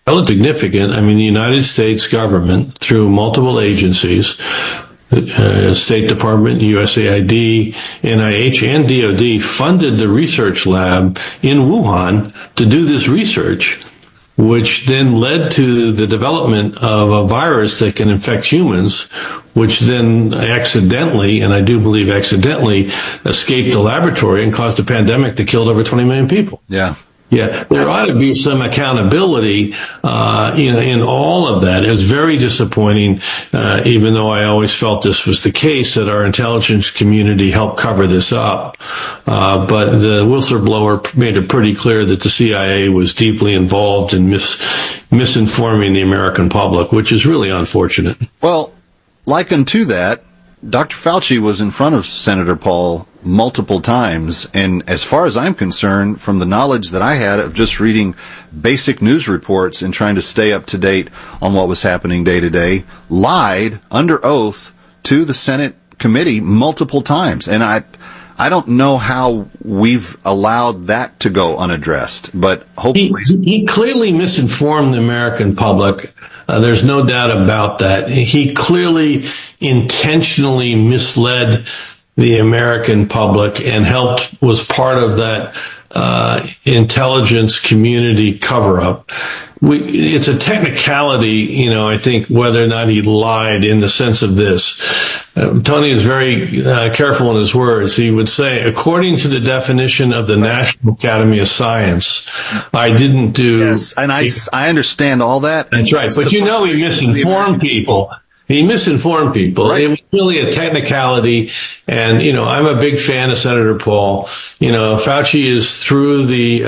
Well, it's significant. I mean, the United States government, through multiple agencies, State Department, USAID, NIH, and DOD, funded the research lab in Wuhan to do this research, which then led to the development of a virus that can infect humans, which then accidentally, and I do believe accidentally, escaped the laboratory and caused a pandemic that killed over 20 million people. Yeah. Yeah, there ought to be some accountability, in all of that. It was very disappointing, even though I always felt this was the case, that our intelligence community helped cover this up. But the whistleblower made it pretty clear that the CIA was deeply involved in misinforming the American public, which is really unfortunate. Well, like unto that, Dr. Fauci was in front of Senator Paul multiple times, and as far as I'm concerned, from the knowledge that I had of just reading basic news reports and trying to stay up to date on what was happening day to day, lied under oath to the Senate committee multiple times. And I don't know how we've allowed that to go unaddressed, but hopefully... He clearly misinformed the American public. There's no doubt about that. He clearly intentionally misled the American public and was part of that intelligence community cover-up. It's a technicality, I think, whether or not he lied in the sense of this. Tony is very careful in his words. He would say, according to the definition of the National Academy of Science, I didn't do... Yes, and I understand all that. That's right, but he misinformed people. He misinformed people. Right. It was really a technicality. And, I'm a big fan of Senator Paul. Fauci is through the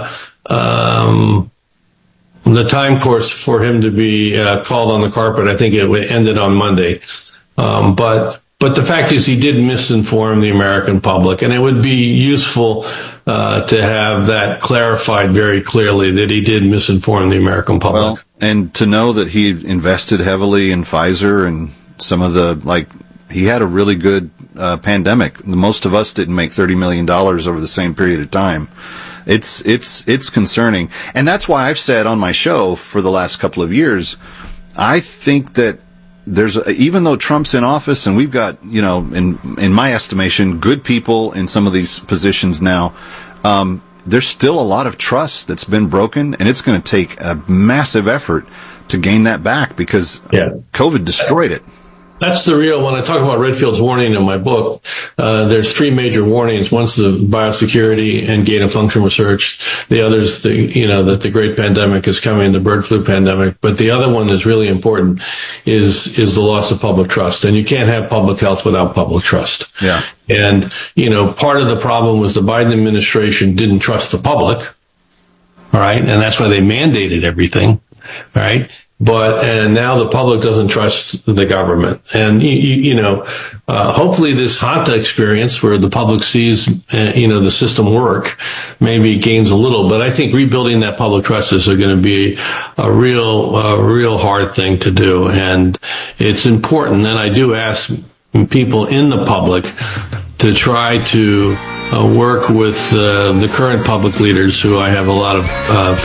time course for him to be called on the carpet. I think it ended on Monday. But the fact is he did misinform the American public, and it would be useful to have that clarified very clearly that he did misinform the American public. Well, and to know that he invested heavily in Pfizer and some of he had a really good pandemic. Most of us didn't make $30 million over the same period of time. It's concerning. And that's why I've said on my show for the last couple of years, I think that even though Trump's in office and we've got, in my estimation, good people in some of these positions now, there's still a lot of trust that's been broken, and it's going to take a massive effort to gain that back because COVID destroyed it. That's the real, when I talk about Redfield's warning in my book, there's three major warnings. One's the biosecurity and gain of function research. The other's that the great pandemic is coming, the bird flu pandemic. But the other one that's really important is the loss of public trust. And you can't have public health without public trust. Yeah. And, part of the problem was the Biden administration didn't trust the public. All right. And that's why they mandated everything. All right. And now the public doesn't trust the government. And, hopefully this Hanta experience where the public sees, the system work maybe gains a little, but I think rebuilding that public trust is going to be a real hard thing to do. And it's important. And I do ask people in the public to try to work with the current public leaders who I have a lot of